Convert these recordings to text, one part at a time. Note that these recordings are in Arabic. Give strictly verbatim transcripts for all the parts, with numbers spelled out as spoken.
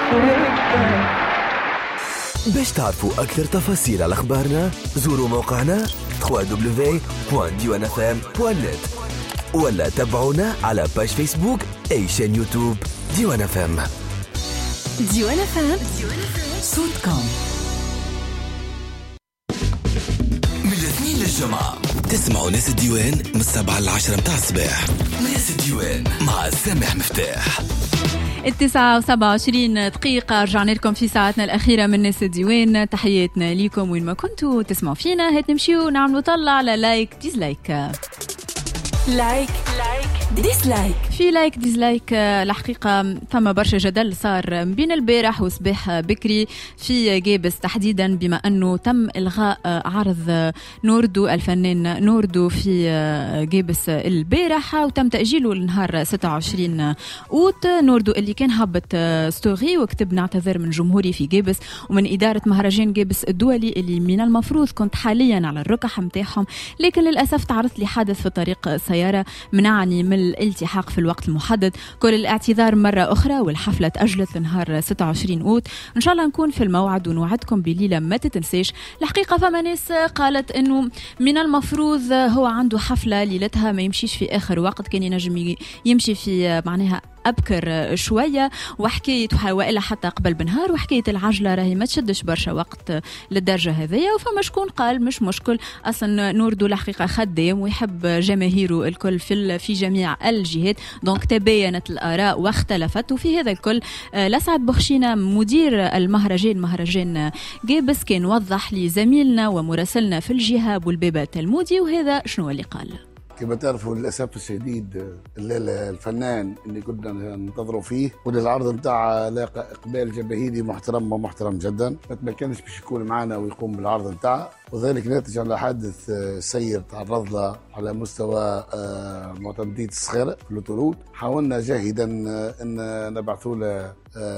باش تعرفوا أكثر تفاصيل على أخبارنا زوروا موقعنا دبليو دبليو دبليو دوت ديوان اف ام دوت نت ولا تابعونا على باج فيسبوك أي شان يوتيوب ديوان اف ام. ديوان اف ام صوتكم من الاثنين للجمعة تسمعوا ناس الديوان من السبعة للعشرة متاع الصباح. ناس الديوان مع سامح مفتاح. التسعة وسبعة وعشرين دقيقة رجعنا لكم في ساعتنا الأخيرة من ناس الديوان. تحياتنا ليكم وين ما كنتوا تسمعوا فينا. هات نمشيو نعملوا طلع على لايك ديزلايك. لايك لايك ديسلايك. في لايك ديزلايك الحقيقة ثم برشا جدل صار بين البارح وصباح بكري في جيبس تحديدا بما أنه تم إلغاء عرض نوردو الفنان نوردو في جيبس البارح وتم تأجيله لنهار ستة وعشرين أوت. نوردو اللي كان هبط ستوري وكتب نعتذر من جمهوري في جيبس ومن إدارة مهرجان جيبس الدولي اللي من المفروض كنت حاليا على الركح متاعهم، لكن للأسف تعرضت لي حادث في طريق السيارة منعني من الالتحاق في الوقت المحدد. كل الاعتذار مرة أخرى والحفلة تأجلت لنهار ستة وعشرين أوت. إن شاء الله نكون في الموعد ونوعدكم بليلة ما تتنسيش. الحقيقة فما ناس قالت إنه من المفروض هو عنده حفلة ليلتها ما يمشيش في آخر وقت، كان ينجم يمشي في معناها أبكر شوية وحكاية وإلا حتى قبل بنهار، وحكاية العجلة راهي ما تشدش برشا وقت للدرجة هذية. وفما شكون قال مش مشكل أصلا نوردو الحقيقة خدام ويحب جماهيره الكل في في جميع الجهات، دونك تباينت الآراء واختلفت. وفي هذا الكل لسعد بخشينة مدير المهرجان مهرجان جيبس كان وضح لزميلنا ومراسلنا في الجهة بولبيبة التلمودي وهذا شنو اللي قال. كما تعرفوا للأسف الشديد الليلة الفنان اللي كنا ننتظروا فيه وللعرض متاع لاقى إقبال جماهيري محترم ومحترم جدا، ما كانش باش يكون معنا ويقوم بالعرض متاعه، وذلك ناتج على حادث سير تعرض له على مستوى معتمدية الصخيرة في الأوتورود. حاولنا جاهدا أن نبعثوا له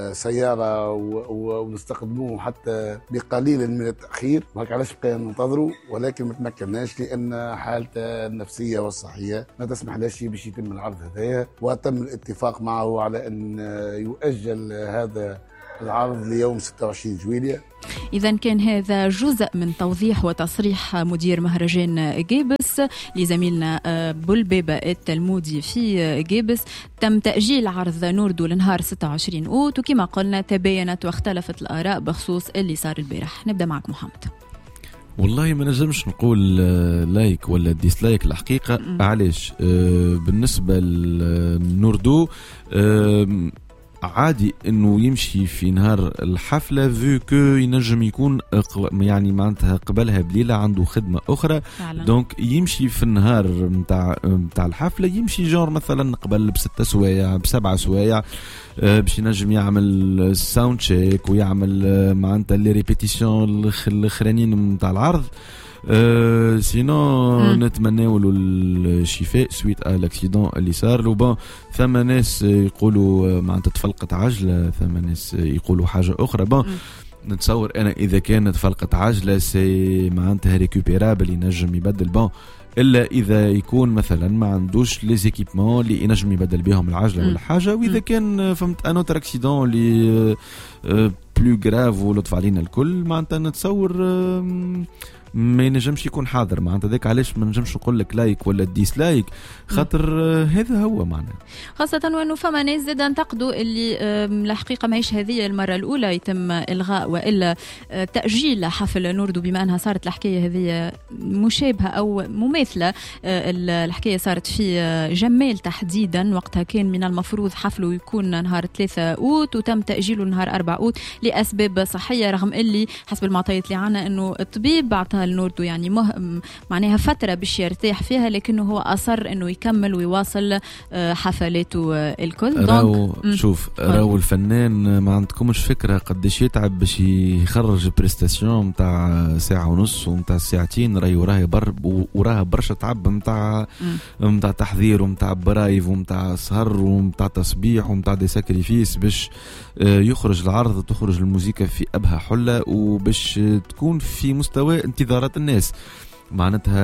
سيارة ونستخدموه حتى بقليل من التأخير، وهيك علاش بقينا ننتظروا، ولكن ما تمكناش لأن حالته النفسية والصحية ما تسمح له شيء باش يتم العرض هذايا. وتم الاتفاق معه على أن يؤجل هذا العرض ليوم ستة وعشرين جويلية. إذا كان هذا جزء من توضيح وتصريح مدير مهرجان جيبس لزميلنا بولبيبة التلمودي في جيبس. تم تأجيل عرض نوردو لنهار ستة وعشرين أوت، وكما قلنا تباينت واختلفت الآراء بخصوص اللي صار البارح. نبدأ معك محمد. والله ما نجمش نقول لايك ولا ديسلايك الحقيقة. علاش؟ بالنسبة لنوردو عادي انه يمشي في نهار الحفله فيو كو ينجم يكون يعني معناتها قبلها بليله عنده خدمه اخرى، دونك يمشي في النهار نتاع نتاع الحفله يمشي جور مثلا قبل بستة سوايع بسبعة سوايع باش ينجم يعمل ساوند تشيك ويعمل معناتها لي ريبيتيسيون الاخرانيين نتاع العرض. أه سينو نتمناو له الشفاء سويت على الاكسيدون اللي صار له. بون ثم ناس يقولوا معناتها تفلقت عجله، ثم ناس يقولوا حاجه اخرى. بون نتصور انا اذا كانت فلقت عجله سي معناتها ريكوبيرابل ينجم يبدل. بون الا اذا يكون مثلا ما عندوش لي زيكيبمون اللي ينجم يبدل بهم العجله ولا حاجه، واذا كان فهمت ان اوتر اكسيدون اللي بلو غراف ولطف علينا الكل معناتها نتصور ما ينجمش يكون حاضر. معناتها ذاك علاش ما نجمش نقول لك لايك ولا ديسلايك، خاطر هذا هو معناه. خاصة وانه فما ناس زاد انتقدوا اللي الحقيقة ماهيش هذه المرة الأولى يتم إلغاء وإلا تأجيل حفل نوردو، بما أنها صارت الحكاية هذه مشابهة أو مماثلة. الحكاية صارت في جمال تحديدا، وقتها كان من المفروض حفله يكون نهار ثلاثة أوت وتم تأجيله نهار أربعة أوت لأسباب صحية، رغم اللي حسب المعطيات اللي عنا أنه الطبيب أعطاها لنوردو يعني مه... معناها فترة باش يرتاح فيها، لكنه هو أصر أنه يكمل ويواصل حفلاته الكل. راو شوف راو الفنان ما عندكمش فكرة قديش يتعب باش يخرج بريستاسيون متاع ساعة ونص ومتاع ساعتين، راهي وراها بر وراها برشا تعب متاع متاع تحضير ومتاع برايف ومتاع سهر ومتاع تصبيح ومتاع دي ساكريفيس باش يخرج العرض وتخرج الموسيقى في أبها حلة وباش تكون في مستوى انتظارات الناس.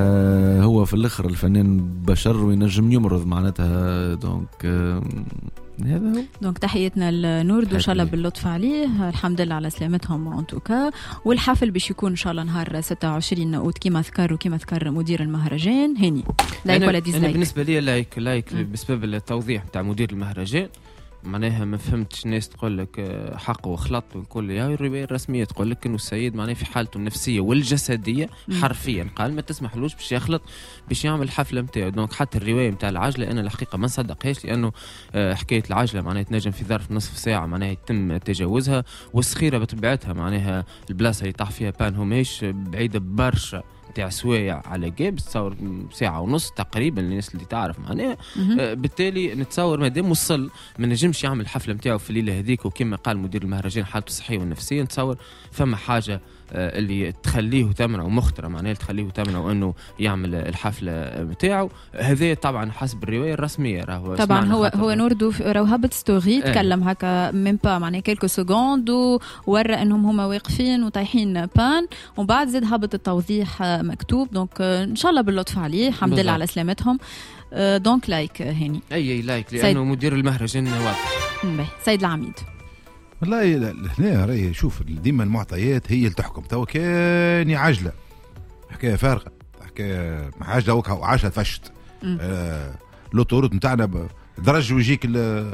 معناتها هو في الاخر الفنان بشر وينجم يمرض معناتها، دونك هذا هو. دونك تحياتنا لنوردو ان شاء الله باللطف عليه، الحمد لله على سلامتهم ان توكا. والحفل باش يكون ان شاء الله نهار ستة وعشرين اوت كيما ذكر وكيما ذكر مدير المهرجان. هاني لايك ولا ديزلايك؟ انا بالنسبه لي لايك لايك بسبب التوضيح نتاع مدير المهرجان. معناها ما فهمتش ناس تقول لك حق وخلط وكل يا الروايه الرسميه تقول لك انه السيد معناها في حالته النفسيه والجسديه حرفيا قال ما تسمحلوش باش يخلط باش يعمل الحفله نتاعو. دونك حتى الروايه نتاع العجله انا الحقيقه ما نصدقهاش، لانه حكايه العجله معناها تنجم في ظرف نصف ساعه معناها يتم تجاوزها، والصخيره بطبيعتها معناها البلاصه اللي طاح فيها بان هماش بعيده برشا تاع سوايع على جيب، تصور ساعة ونص تقريبا للناس اللي تعرف معناها. آه بالتالي نتصور مادام وصل ما نجمش يعمل الحفلة نتاعو في الليلة هذيك، وكما قال مدير المهرجان حالته الصحية والنفسية، نتصور فما حاجة آه اللي تخليه تمنع ومخطرة معناها تخليه تمنع انه يعمل الحفلة نتاعو. هذا طبعا حسب الرواية الرسمية. راهو طبعا هو هو نوردو راهو هبط ستوري تكلم آه. هكا ميم با معناها كيلكو سكوند وورى انهم هما واقفين وطايحين بان، ومن بعد زاد هبط التوضيح مكتوب. دونك ان شاء الله باللطف عليه، الحمد لله على سلامتهم. دونك لايك هاني. اي اي لايك لانه مدير المهرجان واضح. سيد العميد والله هنا راهي شوف ديما المعطيات هي اللي تحكم. توا كان عجله حكايه فارغه، حكايه عجله وكا عجله فشت آه لوطورت نتاعنا درج ويجيك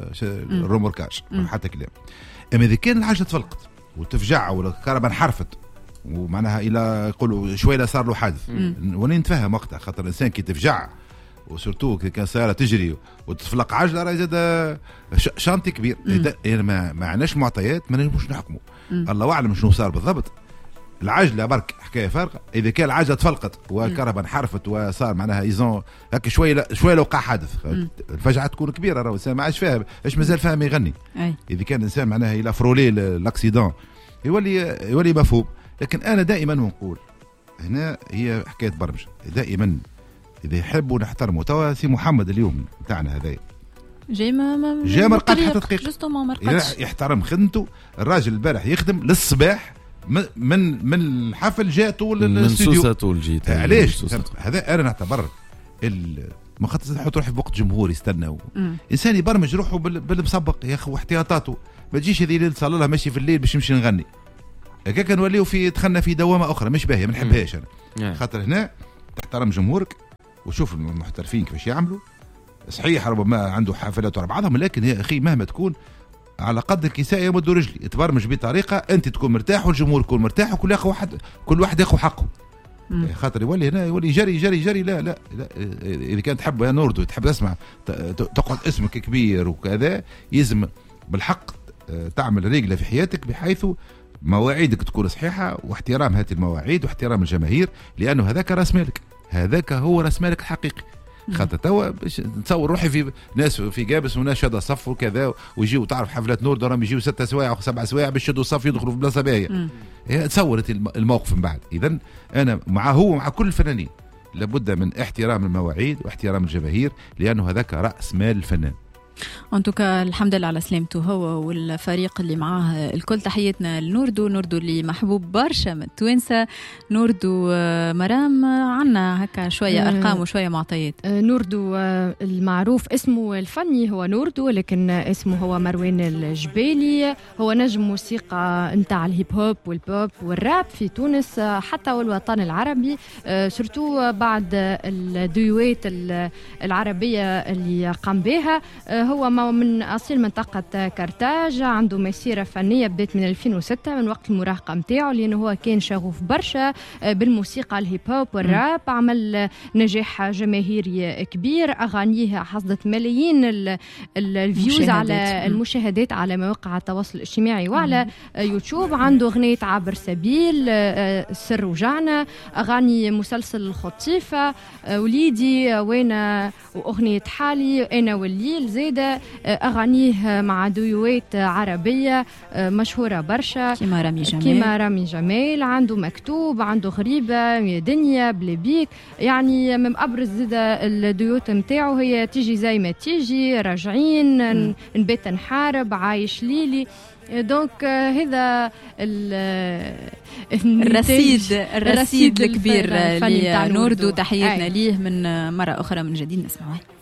الروموركاج حتى كلام. اما اذا كان العجله تفلقت وتفجع ولا الكهرباء انحرفت ومعناها الى يقولوا شويه صار له حادث، وانا نتفهم وقتها خاطر الانسان كي تفجع وسورتو كي كان سياره تجري وتفلق عجله راهي زاد شانتي كبير. يعني ما ما عندناش معطيات ما نجموش نحكموا. الله اعلم شنو صار بالضبط. العجله برك حكايه فارغه. اذا كان العجله تفلقت والكهرباء انحرفت وصار معناها ايزون هكا شويه شويه لو وقع حادث الفجعه تكون كبيره. راهو الانسان ما عادش فاهم ايش مازال فاهم يغني. اذا كان الانسان معناها الى فرولي لاكسيدون يولي يولي مفهوم. لكن انا دائما نقول هنا هي حكايه برمجه. دائما اذا يحبوا نحترموا. توا سي محمد اليوم تاعنا هذايا جاي ما جاي ما رقدش حتى دقيقه، يحترم خدمته. الراجل البارح يخدم للصباح من من الحفل جاء طول الاستوديو طول جيت. علاش هذا انا نعتبر ما خاطر نحط روحي في وقت جمهور يستنى انسان يبرمج روحه بالمسبق يا اخي واحتياطاته. ما تجيش هذه الليل صار لها ماشي في الليل باش نمشي نغني هكا كنوليو في دخلنا في دوامه اخرى مش باهيه ما نحبهاش انا. خاطر هنا تحترم جمهورك وشوف المحترفين كيفاش يعملوا. صحيح ربما عنده حفلات ورا بعضهم، لكن يا اخي مهما تكون على قد الكساء يمد رجلي. تبرمج بطريقه انت تكون مرتاح والجمهور يكون مرتاح وكل ياخذ واحد كل واحد ياخذ حقه. خاطر يولي هنا يولي جري جري جري لا لا, لا. اذا كانت تحب يا نوردو تحب تسمع تقعد اسمك كبير وكذا يلزم بالحق تعمل رجله في حياتك بحيث مواعيدك تكون صحيحه واحترام هذه المواعيد واحترام الجماهير، لانه هذاك راس مالك. هذاك هو راس مالك الحقيقي. خاطر توا باش نتصور روحي في ناس في جابس وناس شادة صف وكذا ويجيو تعرف حفلات نور راهم يجيو ستة سوايع او سبع سوايع باش يشدوا صف يدخلوا في بلاصه باهيه. تصورت الموقف من بعد. اذا انا مع هو مع كل الفنانين لابد من احترام المواعيد واحترام الجماهير، لانه هذاك راس مال الفنان. انتوكا الحمد لله على سلامته هو والفريق اللي معاه الكل. تحياتنا لنوردو. نوردو اللي محبوب برشا من التوانسه. نوردو مرام عنا هكا شويه ارقام وشويه معطيات. نوردو المعروف اسمه الفني هو نوردو، لكن اسمه هو مروان الجبالي. هو نجم موسيقى نتاع الهيب هوب والبوب والراب في تونس حتى والوطن العربي، سورتو بعد الديوات العربيه اللي قام بها. هو من أصيل منطقة كرتاج، عنده مسيرة فنية بدأت من ألفين وستة من وقت المراهقة متاعه، لأنه هو كان شغوف برشا بالموسيقى الهيب هوب والراب. عمل نجاح جماهيري كبير، أغانيه حصدت ملايين الفيوز على المشاهدات على مواقع التواصل الاجتماعي وعلى يوتيوب. عنده أغنية عبر سبيل، سر وجعنا، أغاني مسلسل الخطيفة، وليدي وانا، وأغنية حالي، أنا والليل. زيادة أغانيه مع دويوات عربية مشهورة برشا كيما رامي جمال كيما رامي جمال. عنده مكتوب، عنده غريبة، دنيا، بليبيك. يعني من أبرز زيادة الدويوت متاعه هي تيجي زي ما تيجي، راجعين، نبات نحارب، عايش ليلي. دونك هذا الرصيد الرصيد الكبير لنوردو. تحياتنا ليه من مرة أخرى من جديد. نسمعه.